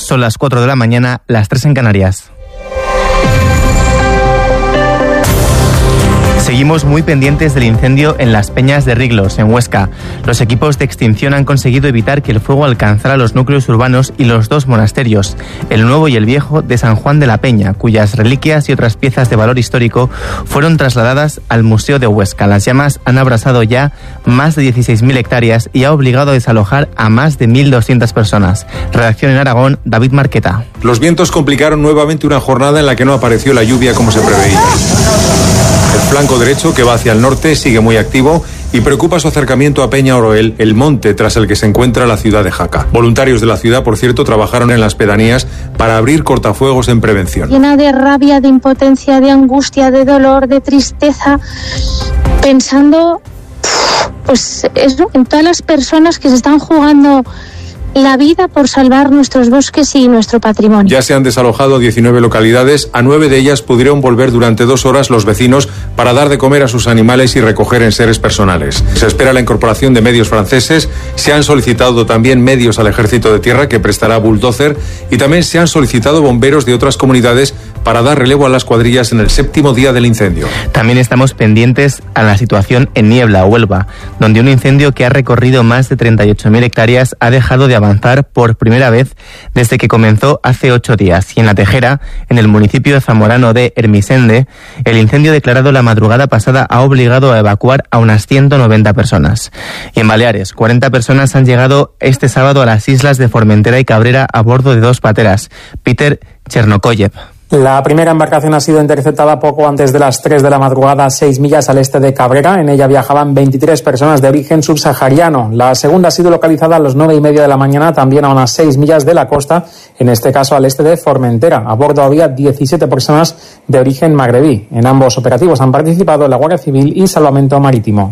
Son las 4 de la mañana, las 3 en Canarias. Seguimos muy pendientes del incendio en Las Peñas de Riglos, en Huesca. Los equipos de extinción han conseguido evitar que el fuego alcanzara los núcleos urbanos y los dos monasterios, el Nuevo y el Viejo de San Juan de la Peña, cuyas reliquias y otras piezas de valor histórico fueron trasladadas al Museo de Huesca. Las llamas han abrasado ya más de 16.000 hectáreas y ha obligado a desalojar a más de 1.200 personas. Redacción en Aragón, David Marqueta. Los vientos complicaron nuevamente una jornada en la que no apareció la lluvia como se preveía. El flanco derecho, que va hacia el norte, sigue muy activo y preocupa su acercamiento a Peña Oroel, el monte tras el que se encuentra la ciudad de Jaca. Voluntarios de la ciudad, por cierto, trabajaron en las pedanías para abrir cortafuegos en prevención. Llena de rabia, de impotencia, de angustia, de dolor, de tristeza, pensando, pues eso, en todas las personas que se están jugando la vida por salvar nuestros bosques y nuestro patrimonio. Ya se han desalojado 19 localidades, a 9 de ellas pudieron volver durante 2 horas los vecinos para dar de comer a sus animales y recoger enseres personales. Se espera la incorporación de medios franceses, se han solicitado también medios al Ejército de Tierra que prestará bulldozer y también se han solicitado bomberos de otras comunidades para dar relevo a las cuadrillas en el 7º día del incendio. También estamos pendientes a la situación en Niebla, Huelva, donde un incendio que ha recorrido más de 38.000 hectáreas ha dejado de avanzar por primera vez desde que comenzó hace 8 días. Y en La Tejera, en el municipio zamorano de Hermisende, el incendio declarado la madrugada pasada ha obligado a evacuar a unas 190 personas. Y en Baleares, 40 personas han llegado este sábado a las islas de Formentera y Cabrera a bordo de 2 pateras. Peter Chernokoyev. La primera embarcación ha sido interceptada poco antes de las 3 de la madrugada a 6 millas al este de Cabrera. En ella viajaban 23 personas de origen subsahariano. La segunda ha sido localizada a las 9:30 de la mañana, también a unas 6 millas de la costa, en este caso al este de Formentera. A bordo había 17 personas de origen magrebí. En ambos operativos han participado la Guardia Civil y Salvamento Marítimo.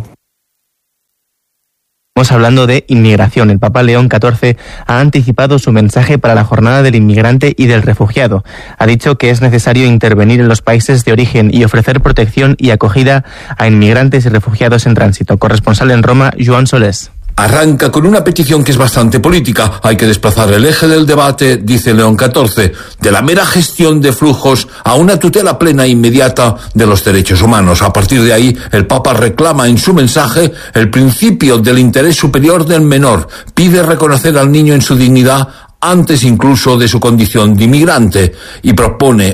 Estamos hablando de inmigración. El Papa León XIV ha anticipado su mensaje para la jornada del inmigrante y del refugiado. Ha dicho que es necesario intervenir en los países de origen y ofrecer protección y acogida a inmigrantes y refugiados en tránsito. Corresponsal en Roma, Joan Solés. Arranca con una petición que es bastante política. Hay que desplazar el eje del debate, dice León XIV, de la mera gestión de flujos a una tutela plena e inmediata de los derechos humanos. A partir de ahí, el Papa reclama en su mensaje el principio del interés superior del menor. Pide reconocer al niño en su dignidad antes incluso de su condición de inmigrante y propone